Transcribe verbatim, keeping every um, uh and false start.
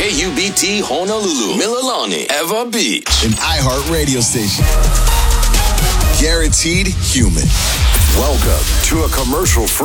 K U B T Honolulu, Mililani, Eva Beach. An iHeart radio station. Guaranteed human. Welcome to a commercial-free